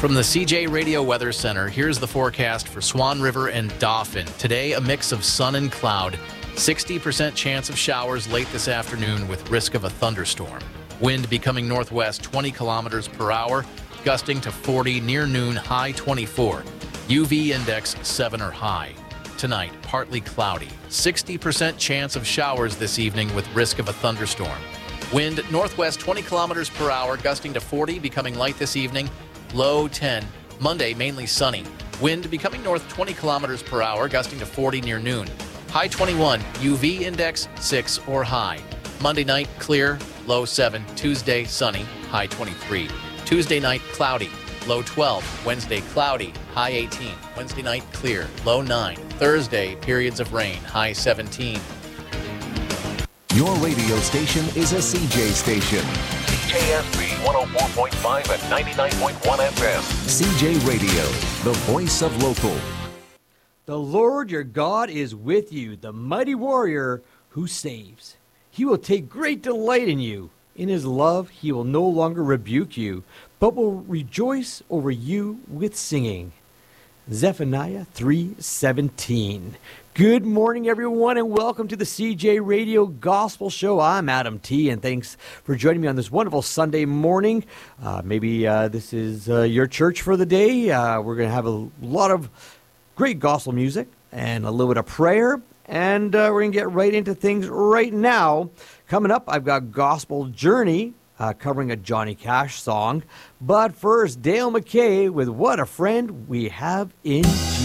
From the CJ Radio Weather Center, here's the forecast for Swan River and Dauphin. Today, a mix of sun and cloud. 60% chance of showers late this afternoon with risk of a thunderstorm. Wind becoming northwest 20 kilometers per hour, gusting to 40 near noon, high 24. UV index 7 or high. Tonight, partly cloudy. 60% chance of showers this evening with risk of a thunderstorm. Wind northwest 20 kilometers per hour, gusting to 40, becoming light this evening, low 10. Monday, mainly sunny. Wind becoming north 20 kilometers per hour, gusting to 40 near noon. High 21, UV index 6 or high. Monday night, clear, low 7. Tuesday, sunny, high 23. Tuesday night, cloudy, low 12. Wednesday, cloudy, high 18. Wednesday night, clear, low 9. Thursday, periods of rain, high 17. Your radio station is a CJ station. CJSB 104.5 and 99.1 FM. CJ Radio, the voice of local. The Lord your God is with you, the mighty warrior who saves. He will take great delight in you. In his love he will no longer rebuke you, but will rejoice over you with singing. Zephaniah 3:17. Good morning, everyone, and welcome to the CJ Radio Gospel Show. I'm Adam T., and thanks for joining me on this wonderful Sunday morning. Maybe this is your church for the day. We're going to have a lot of great gospel music and a little bit of prayer, and we're going to get right into things right now. Coming up, I've got Gospel Journey, covering a Johnny Cash song. But first, Dale McKay with What a Friend We Have in Jesus.